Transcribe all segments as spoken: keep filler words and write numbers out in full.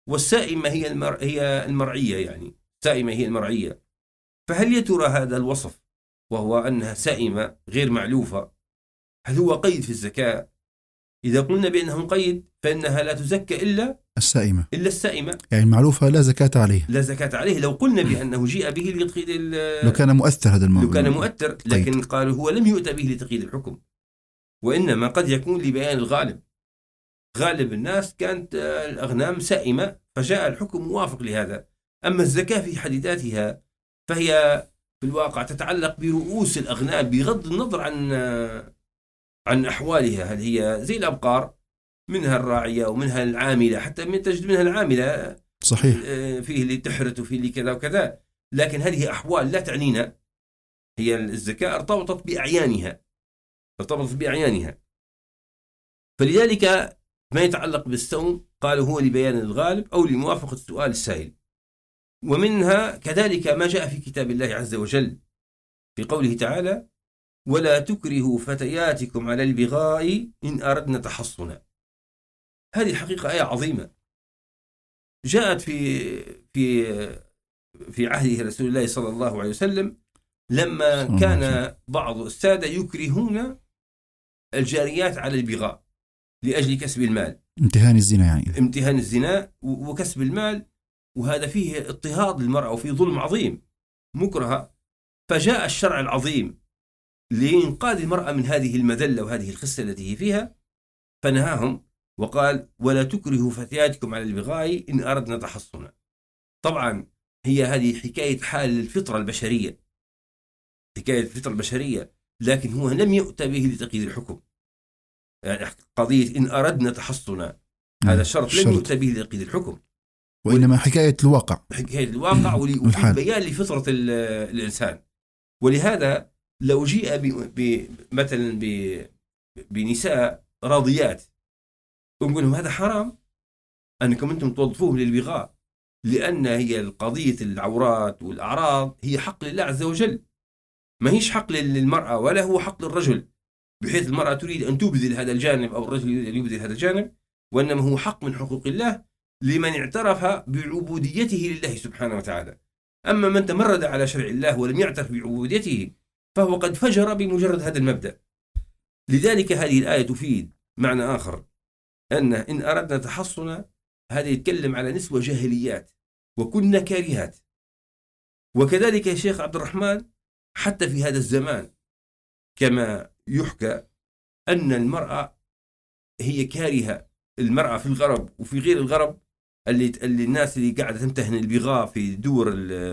والسائمة هي المر... هي المرعية، يعني السائمة هي المرعية. فهل يا ترى هذا الوصف وهو أنها سائمة غير معلوفة هل هو قيد في الزكاة؟ إذا قلنا بأنه قيد فإنها لا تزكى إلا السائمة إلا السائمة، يعني المعلوفة لا زكاة عليه. لا زكاة عليه. لو قلنا بأنه جيء به لتقييد لو كان مؤثر هذا الموضوع، لو كان مؤثر، لكن قالوا هو لم يؤتى به لتقييد الحكم، وإنما قد يكون لبيان الغالب. غالب الناس كانت الأغنام سائمة فجاء الحكم موافق لهذا. أما الزكاة في حد ذاتها فهي في الواقع تتعلق برؤوس الأغنام بغض النظر عن عن أحوالها. هل هي زي الأبقار، منها الراعية ومنها العاملة، حتى من تجد منها العاملة صحيح، فيه اللي تحرث وفيه اللي كذا وكذا، لكن هذه أحوال لا تعنينا. هي الزكاة ارتبطت بأعيانها ارتبطت بأعيانها فلذلك ما يتعلق بالسوم قالوا هو لبيان الغالب أو لموافقة سؤال السائل. ومنها كذلك ما جاء في كتاب الله عز وجل في قوله تعالى: ولا تكرهوا فتياتكم على البغاء إن أردنا تحصنا. هذه حقيقة آية عظيمة جاءت في في في عهده رسول الله صلى الله عليه وسلم، لما كان بعض السادة يكرهون الجاريات على البغاء لأجل كسب المال، امتهان الزنا، يعني امتهان الزنا وكسب المال، وهذا فيه اضطهاد للمرأة وفيه ظلم عظيم، مكرهة. فجاء الشرع العظيم لإنقاذ المرأة من هذه المذلة وهذه الخسة التي هي فيها، فنهاهم وقال: ولا تكرهوا فتياتكم على البغاء إن أردنا تحصنا. طبعا هي هذه حكاية حال الفطرة البشرية، حكاية الفطرة البشرية، لكن هو لم يؤتى به لتقييد الحكم. يعني قضية إن أردنا تحصنا هذا الشرط لم يؤتى به لتقييد الحكم، وإنما حكاية الواقع، حكاية الواقع وفي بيان لفطرة الإنسان. ولهذا لو جيء مثلا بنساء راضيات ونقول لهم هذا حرام أنكم أنتم توظفوه للبغاء، لأن هي القضية العورات والأعراض هي حق لله عز وجل، ما هيش حق للمرأة ولا هو حق للرجل، بحيث المرأة تريد أن تبذل هذا الجانب أو الرجل يريد أن يبذل هذا الجانب، وإنما هو حق من حقوق الله لمن اعترف بعبوديته لله سبحانه وتعالى. أما من تمرد على شرع الله ولم يعترف بعبوديته فهو قد فجر بمجرد هذا المبدأ. لذلك هذه الآية تفيد معنى آخر، أن إن أردنا تحصنا هذا يتكلم على نسوة جاهليات وكنا كارهات. وكذلك يا شيخ عبد الرحمن حتى في هذا الزمان كما يحكى أن المرأة هي كارهة، المرأة في الغرب وفي غير الغرب، اللي, اللي الناس اللي قاعدة تمتهن البغاء في دور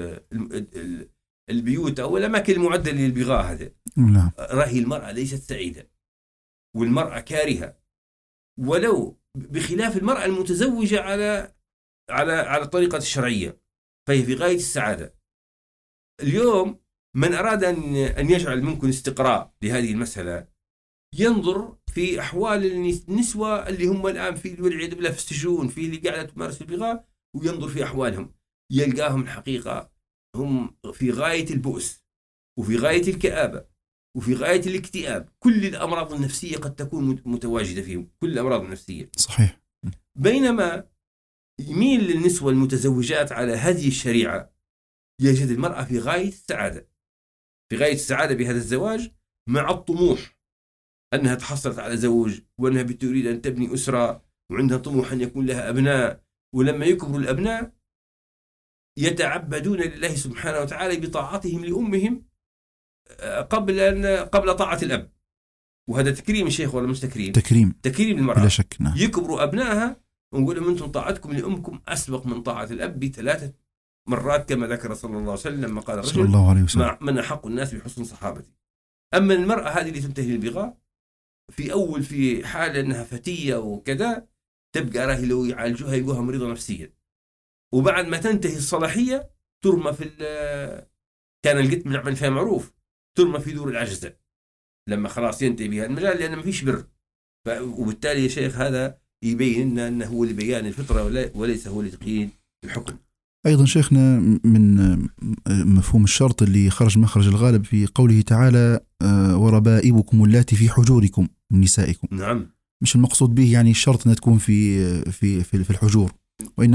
البيوت أو الأماكن المعدة للبغاء هذا، رأي المرأة ليست سعيدة والمرأة كارهة، ولو بخلاف المرأة المتزوجة على على على الطريقة الشرعية فهي في غاية السعادة. اليوم من أراد أن أن يجعل منكم استقراء لهذه المسألة ينظر في أحوال النسوة اللي هم الآن في والعياذ بالله في السجون، في اللي قاعدة تمارس البغاء، وينظر في أحوالهم يلقاهم الحقيقة هم في غاية البؤس وفي غاية الكآبة وفي غاية الاكتئاب. كل الأمراض النفسية قد تكون متواجدة فيهم، كل الأمراض النفسية. صحيح. بينما يميل للنسوة المتزوجات على هذه الشريعة يجد المرأة في غاية السعادة، في غاية السعادة بهذا الزواج، مع الطموح أنها تحصلت على زوج وأنها بتريد أن تبني أسرة وعندها طموح أن يكون لها أبناء، ولما يكبروا الأبناء يتعبدون لله سبحانه وتعالى بطاعتهم لأمهم قبل أن قبل طاعة الأب. وهذا تكريم الشيخ ولا مش تكريم؟ تكريم تكريم المرأة بلا شك. نعم. يكبروا أبنائها ونقول لهم أنتم طاعتكم لأمكم أسبق من طاعة الأب بثلاثة مرات كما ذكر صلى الله عليه وسلم لما قال الرجل: صلى الله عليه وسلم: من أحق الناس بحسن صحابتي. أما المرأة هذه اللي تنتهي البغاء في أول في حال أنها فتية وكذا تبقى راهي لو يعالجوها يلقوها مريضة نفسيا، وبعد ما تنتهي الصلاحية ترمى في كان القت من فيها معروف ترمى في دور العجزة لما خلاص ينتهي بها المجال، لأن ما فيش بر. وبالتالي يا شيخ هذا يبين لنا أنه هو لبيان الفطرة وليس هو لتقييد الحكم. أيضا شيخنا من مفهوم الشرط اللي خرج مخرج الغالب في قوله تعالى: وربائبكم اللاتي في حجوركم من نسائكم. نعم. مش المقصود به يعني الشرط أن تكون في في في الحجور، وإنما